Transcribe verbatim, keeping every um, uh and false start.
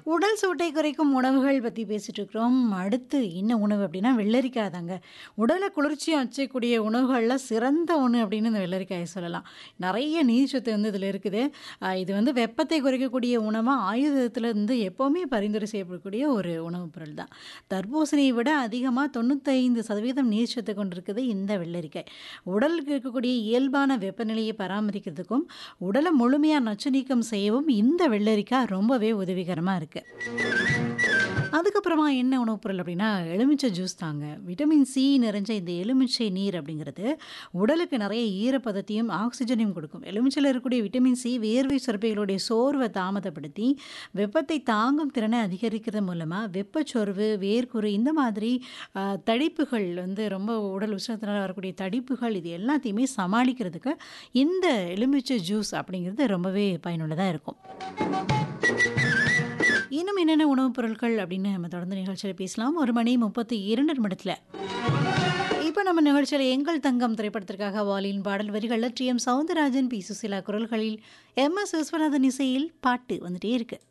உடல் சூட்டை குறைக்கும் உணவுகள் பத்தி பேசிட்டு இருக்கிறோம். அடுத்து என்ன உணவு அப்படின்னா, வெள்ளரிக்காய் தாங்க. உடல குளிர்ச்சியா வச்சுக்கூடிய உணவுகள்ல சிறந்த ஒண்ணு அப்படின்னு இந்த வெள்ளரிக்காய சொல்லலாம். நெறைய நீர்ச்சத்து வந்து இதில இருக்குது. அ இது வந்து வெப்பத்தை குறைக்கக்கூடிய உணவா ஆயுர்வேதத்தில இருந்து எப்பவுமே பரிந்துரை செய்யப்படக்கூடிய ஒரு உணவு பொருள் தான். தர்பூசணியை விட அதிகமா தொண்ணூற்றி ஐந்து சதவீதம் நீர்ச்சத்து கொண்டிருக்குது இந்த வெள்ளரிக்காய். உடலுக்கு இருக்கக்கூடிய இயல்பான வெப்பநிலையை பராமரிக்கிறதுக்கும், உடல முழுமையா நச்சு நீக்கம் செய்யவும் இந்த வெள்ளரிக்காய் ரொம்பவே உதவிகரமா இருக்கு. அதுக்கப்புறமா என்ன உணவு பொருள் அப்படின்னா, எலுமிச்சை ஜூஸ் தாங்க. விட்டமின் சி நிறைஞ்ச இந்த எலுமிச்சை நீர் அப்படிங்கிறது, உடலுக்கு நெறைய ஈரப்பதத்தையும், ஆக்ஸிஜனையும் கொடுக்கும். எலுமிச்சையில இருக்கக்கூடிய விட்டமின் சி வேர்வை சுரப்பிகளுடைய சோர்வ தாமதப்படுத்தி, வெப்பத்தை தாங்கும் திறனை அதிகரிக்கிறது மூலமா, வெப்பச்சோர்வு, வேர்க்குரு இந்த மாதிரி அ தடிப்புகள் வந்து ரொம்ப உடல் உஷ்ணத்தினால வரக்கூடிய தடிப்புகள் இது எல்லாத்தையுமே சமாளிக்கிறதுக்கு, இந்த எலுமிச்சை ஜூஸ் அப்படிங்கிறது ரொம்பவே பயனுள்ளதா இருக்கும். இன்னும் என்னென்ன உணவுப் பொருட்கள் அப்படின்னு நம்ம தொடர்ந்து நிகழ்ச்சியில பேசலாம். ஒரு மணி முப்பத்தி இரண்டு நிமிடத்துல. இப்ப நம்ம நிகழ்ச்சியில எங்கள் தங்கம் திரைப்படத்திற்காக வாலியின் பாடல் வரிகள்ல D M Soundararajan, B Susheela குரல்களில் எம் எஸ் விஸ்வநாதன் இசையில் பாட்டு வந்துட்டே இருக்கு.